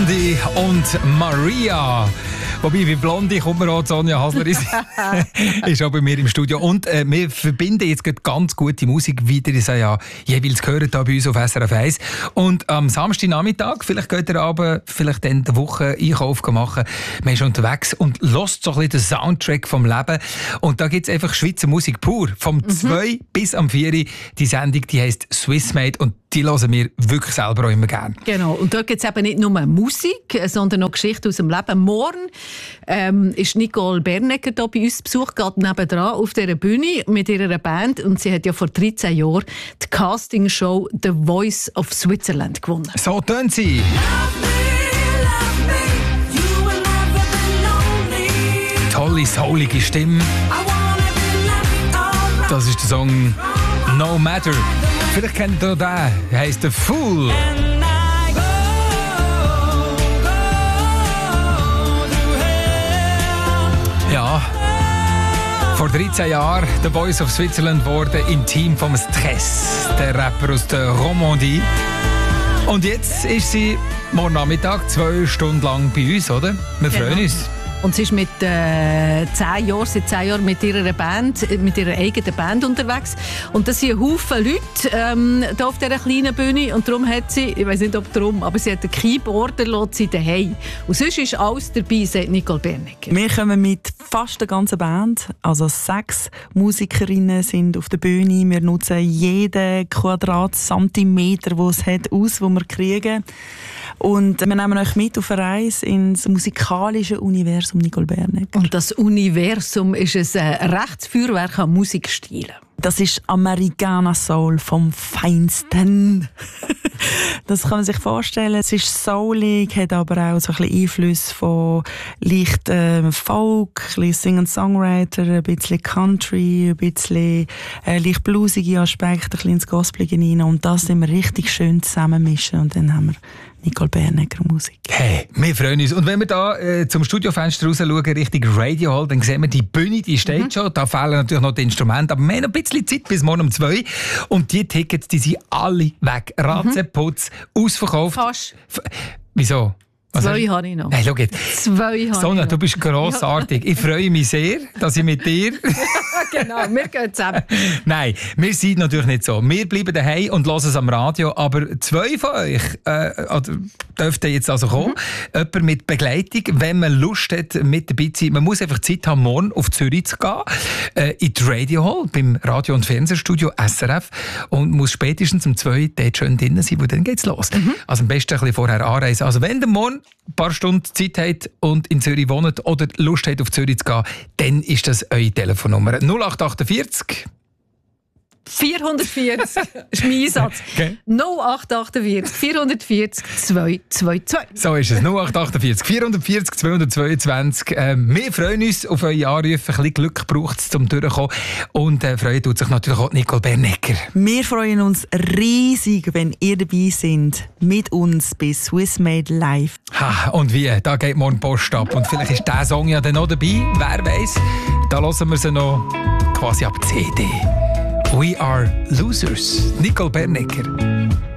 Blondie und Maria. Wobei, wie Blondie kommt mir auch Sonja Hasler ist auch bei mir im Studio. Und wir verbinden jetzt ganz gute Musik, wie ihr es ja jeweils gehört hier bei uns auf SRF 1. Und am Samstagnachmittag, vielleicht geht ihr aber vielleicht dann die Woche Einkauf machen. Man ist unterwegs und hört so ein bisschen den Soundtrack vom Leben. Und da gibt es einfach Schweizer Musik pur. Vom 2 bis am 4. Die Sendung, die heisst Swissmade und die hören wir wirklich selber auch immer gerne. Genau, und dort gibt es eben nicht nur Musik, sondern auch Geschichten aus dem Leben. Morgen ist Nicole Bernecker hier bei uns besucht, geht nebendran auf dieser Bühne mit ihrer Band und sie hat ja vor 13 Jahren die Castingshow «The Voice of Switzerland» gewonnen. So tönt sie. Tolle, soulige Stimme. Das ist der Song «No Matter». Vielleicht kennt ihr den, der heisst «The Fool». Ja, vor 13 Jahren «The Voice of Switzerland» wurde im Team vom Stress, der Rapper aus der Romandie. Und jetzt ist sie morgen Nachmittag 2 Stunden lang bei uns, oder? Wir freuen uns. Und sie ist seit 10 Jahren mit ihrer Band, mit ihrer eigenen Band unterwegs. Und das sind ein Haufen Leute hier auf dieser kleinen Bühne. Und darum hat sie, ich weiss nicht ob darum, aber sie hat einen Keyboarder daheim. Und sonst ist alles dabei, sagt Nicole Bernecker. Wir kommen mit fast der ganzen Band. Also 6 Musikerinnen sind auf der Bühne. Wir nutzen jeden Quadratzentimeter, den es hat, aus, den wir kriegen. Und wir nehmen euch mit auf eine Reise ins musikalische Universum Nicole Bernecker. Und das Universum ist ein Rechtsfeuerwerk an Musikstilen. Das ist Americana Soul vom Feinsten. Das kann man sich vorstellen. Es ist soulig, hat aber auch so ein bisschen Einflüsse von leicht Folk, ein bisschen Sing-and-Songwriter, ein bisschen Country, ein bisschen leicht bluesige Aspekte, ein bisschen ins Gospelige hinein. Und das sind wir richtig schön zusammenmischen. Und dann haben wir Nicole Bernecker Musik. Hey, wir freuen uns. Und wenn wir da zum Studiofenster raus schauen, Richtung Radio Hall, dann sehen wir die Bühne, die steht schon. Da fehlen natürlich noch die Instrumente, aber wir haben noch ein bisschen Zeit bis morgen um 2. Und die Tickets, die sind alle weg. Ratzeputz, ausverkauft. Fast. Wieso? 2 habe ich noch. Hey, schau jetzt. 2 habe Sonja, ich du bist grossartig. Ich freue mich sehr, dass ich mit dir... Genau, wir gehen zusammen. Nein, wir sind natürlich nicht so. Wir bleiben daheim und hören es am Radio, aber 2 von euch dürften jetzt also kommen. Jemand mit Begleitung, wenn man Lust hat, mit dabei zu sein. Man muss einfach Zeit haben, morgen auf Zürich zu gehen, in die Radio Hall, beim Radio- und Fernsehstudio SRF und muss spätestens um 2 dort schön drinnen sein, wo dann geht's los. Also am besten ein bisschen vorher anreisen. Also wenn ihr morgen ein paar Stunden Zeit habt und in Zürich wohnt oder Lust habt, auf Zürich zu gehen, dann ist das eure Telefonnummer. 0848 440 ist mein Einsatz. Okay. 0848 440 222. So ist es. 0848 440 222. Wir freuen uns auf eure Anrufe. Ein bisschen Glück braucht es, um durchzukommen. Und freuen tut sich natürlich auch Nicole Bernecker. Wir freuen uns riesig, wenn ihr dabei seid mit uns bei Swissmade Live. Ha, und wie? Da geht morgen Post ab. Und vielleicht ist dieser Song ja dann noch dabei. Wer weiß? Da hören wir sie noch quasi ab CD. We are losers. Nicole Bernecker.